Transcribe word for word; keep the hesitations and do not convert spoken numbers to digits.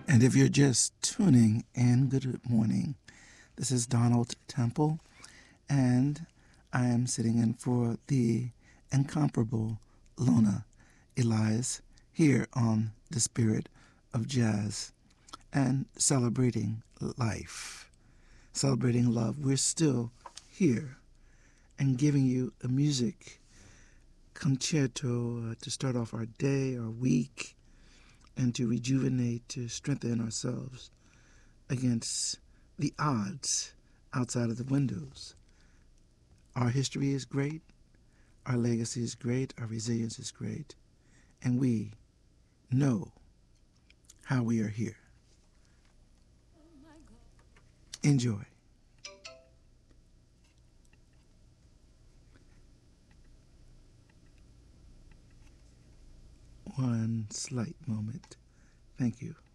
And if you're just tuning in, good morning. This is Donald Temple, and I am sitting in for the incomparable Lona Elias here on The Spirit of Jazz and celebrating life, celebrating love. We're still here and giving you a music concerto uh, to start off our day, our week, and to rejuvenate, to strengthen ourselves against the odds outside of the windows. Our history is great, our legacy is great, our resilience is great, and we know how we are here. Enjoy. One slight moment. Thank you.